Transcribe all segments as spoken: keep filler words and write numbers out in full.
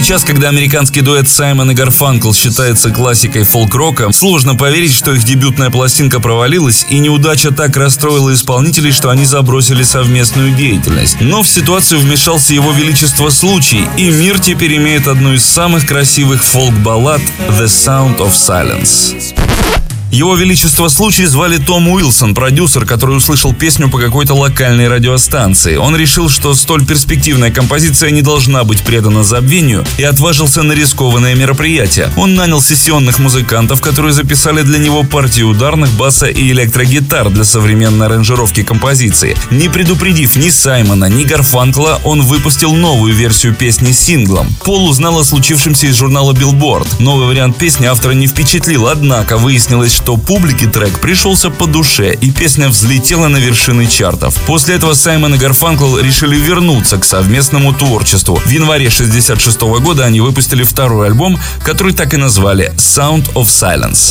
Сейчас, когда американский дуэт Саймон и Гарфанкл считается классикой фолк-рока, сложно поверить, что их дебютная пластинка провалилась, и неудача так расстроила исполнителей, что они забросили совместную деятельность. Но в ситуацию вмешался его величество случай, и мир теперь имеет одну из самых красивых фолк-баллад «The Sound of Silence». Его величество случай звали Том Уилсон, продюсер, который услышал песню по какой-то локальной радиостанции. Он решил, что столь перспективная композиция не должна быть предана забвению, и отважился на рискованное мероприятие. Он нанял сессионных музыкантов, которые записали для него партии ударных, баса и электрогитар для современной аранжировки композиции. Не предупредив ни Саймона, ни Гарфанкла, он выпустил новую версию песни синглом. Пол узнал о случившемся из журнала Billboard. Новый вариант песни автора не впечатлил, однако выяснилось, что публике трек пришелся по душе, и песня взлетела на вершины чартов. После этого Саймон и Гарфанкл решили вернуться к совместному творчеству. В январе шестьдесят шестого года они выпустили второй альбом, который так и назвали «Sound of Silence».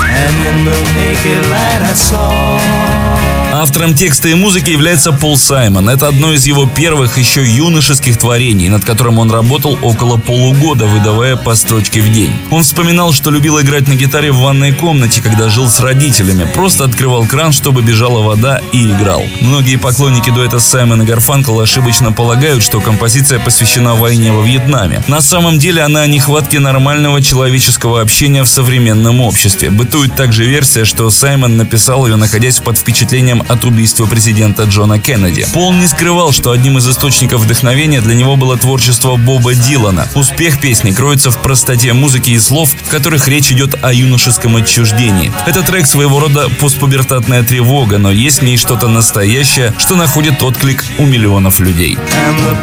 Автором текста и музыки является Пол Саймон. Это одно из его первых еще юношеских творений, над которым он работал около полугода, выдавая по строчке в день. Он вспоминал, что любил играть на гитаре в ванной комнате, когда жил с родителями. Просто открывал кран, чтобы бежала вода, и играл. Многие поклонники дуэта Саймон и Гарфанкл ошибочно полагают, что композиция посвящена войне во Вьетнаме. На самом деле она о нехватке нормального человеческого общения в современном обществе. Бытует также версия, что Саймон написал ее, находясь под впечатлением от убийства президента Джона Кеннеди. Пол не скрывал, что одним из источников вдохновения для него было творчество Боба Дилана. Успех песни кроется в простоте музыки и слов, в которых речь идет о юношеском отчуждении. Этот трек своего рода постпубертатная тревога, но есть в ней что-то настоящее, что находит отклик у миллионов людей. And the